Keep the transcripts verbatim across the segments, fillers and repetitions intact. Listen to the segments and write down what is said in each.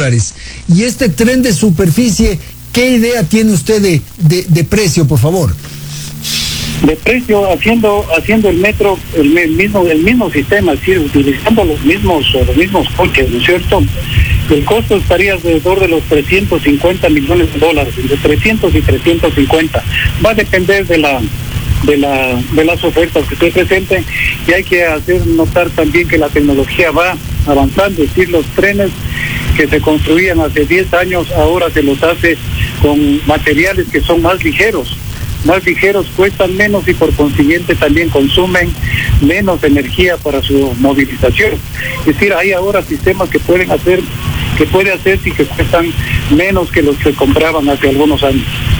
dólares. Y este tren de superficie, ¿qué idea tiene usted de, de, de precio, por favor? De precio, haciendo haciendo el metro, el, el mismo el mismo sistema, es decir, utilizando los mismos los mismos coches, ¿no es cierto? El costo estaría alrededor de los trescientos cincuenta millones de dólares, entre trescientos y trescientos cincuenta. Va a depender de la de la de las ofertas que se presenten, y hay que hacer notar también que la tecnología va avanzando, es decir, los trenes que se construían hace diez años ahora se los hace con materiales que son más ligeros. Más ligeros, cuestan menos y por consiguiente también consumen menos energía para su movilización. Es decir, hay ahora sistemas que pueden hacer, que puede hacerse y que cuestan menos que los que compraban hace algunos años.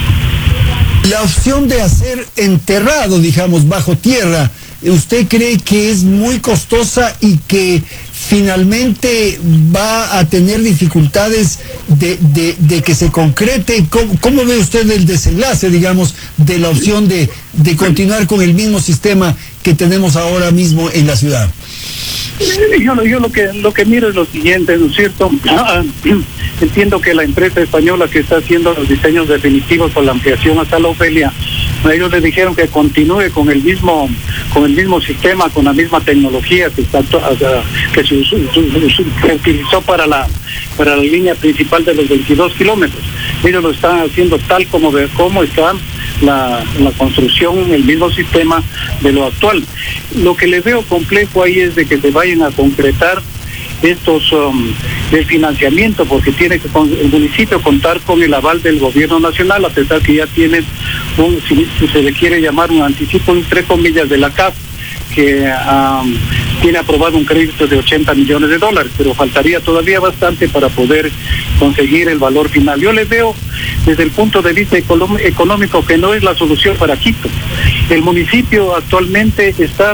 La opción de hacer enterrado, digamos, bajo tierra, ¿usted cree que es muy costosa y que finalmente va a tener dificultades de, de, de que se concrete? ¿Cómo, cómo ve usted el desenlace, digamos, de la opción de, de continuar con el mismo sistema que tenemos ahora mismo en la ciudad? Yo, yo lo que lo que miro es lo siguiente, ¿no es cierto? Entiendo que la empresa española que está haciendo los diseños definitivos por la ampliación hasta la Ofelia, a ellos les dijeron que continúe con el mismo con el mismo sistema, con la misma tecnología que está que se, se utilizó para la para la línea principal de los veintidós kilómetros. Ellos lo están haciendo tal como de cómo está la, la construcción, el mismo sistema de lo actual. Lo que les veo complejo ahí es de que se vayan a concretar estos um, del financiamiento, porque tiene que con, el municipio contar con el aval del gobierno nacional, a pesar que ya tienen un, si, si se le quiere llamar un anticipo, entre comillas, de la C A F, que um, tiene aprobado un crédito de ochenta millones de dólares, pero faltaría todavía bastante para poder conseguir el valor final. Yo le veo desde el punto de vista económico que no es la solución para Quito. El municipio actualmente está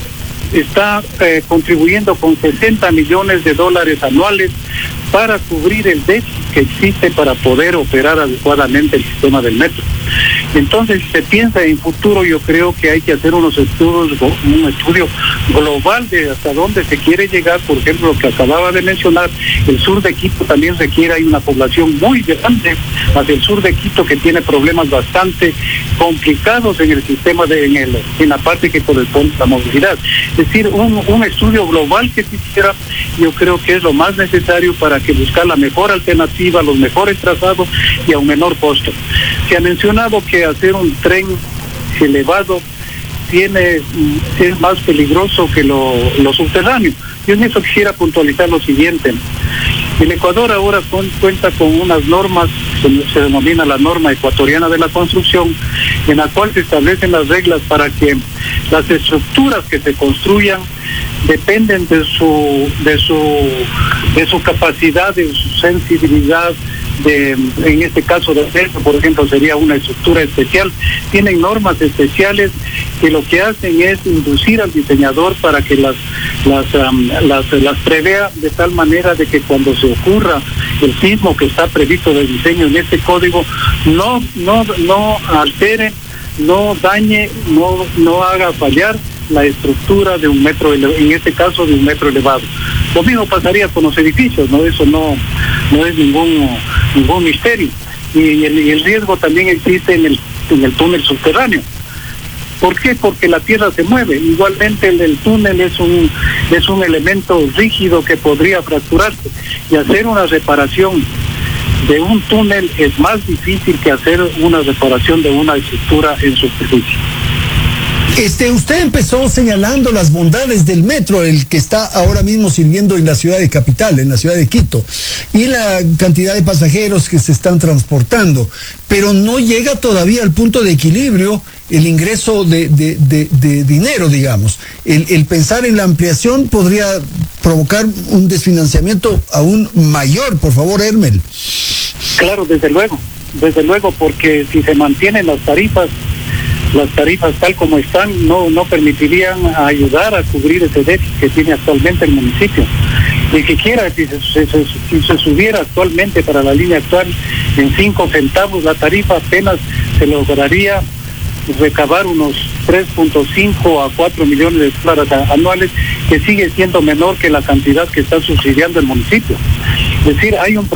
está eh, contribuyendo con sesenta millones de dólares anuales para cubrir el déficit que existe para poder operar adecuadamente el sistema del metro. Entonces, si se piensa en futuro, yo creo que hay que hacer unos estudios, un estudio global de hasta dónde se quiere llegar. Por ejemplo, lo que acababa de mencionar, el sur de Quito también requiere, hay una población muy grande hacia el sur de Quito que tiene problemas bastante complicados en el sistema, de, en, el, en la parte que corresponde a la movilidad. Es decir, un, un estudio global que se hiciera, yo creo que es lo más necesario para que buscar la mejor alternativa, los mejores trazados y a un menor costo. Se ha mencionado que hacer un tren elevado tiene es más peligroso que lo, lo subterráneo. Yo en eso quisiera puntualizar lo siguiente. El Ecuador ahora con, cuenta con unas normas, se, se denomina la norma ecuatoriana de la construcción, en la cual se establecen las reglas para que las estructuras que se construyan dependen de su de su de su capacidad, de su sensibilidad, de, en este caso de acceso, por ejemplo, sería una estructura especial. Tienen normas especiales que lo que hacen es inducir al diseñador para que las las um, las, las prevea de tal manera de que cuando se ocurra el sismo que está previsto del diseño en este código, no no no altere, no dañe, no no haga fallar la estructura de un metro, en este caso de un metro elevado. Lo mismo pasaría con los edificios, no eso no no es ningún ningún misterio. Y el, y el riesgo también existe en el en el túnel subterráneo. ¿Por qué? Porque la tierra se mueve. Igualmente el, el túnel es un es un elemento rígido que podría fracturarse, y hacer una reparación de un túnel es más difícil que hacer una reparación de una estructura en superficie. Este, usted empezó señalando las bondades del metro, el que está ahora mismo sirviendo en la ciudad de capital, en la ciudad de Quito, y la cantidad de pasajeros que se están transportando, pero no llega todavía al punto de equilibrio el ingreso de, de, de, de dinero, digamos. El, el pensar en la ampliación podría provocar un desfinanciamiento aún mayor. Por favor, Hermel. Claro, desde luego, desde luego, porque si se mantienen las tarifas, las tarifas tal como están, no no permitirían ayudar a cubrir ese déficit que tiene actualmente el municipio. Ni siquiera si se, se, se, si se subiera actualmente para la línea actual en cinco centavos la tarifa, apenas se lograría recabar unos tres punto cinco a cuatro millones de dólares anuales, que sigue siendo menor que la cantidad que está subsidiando el municipio. Es decir, hay un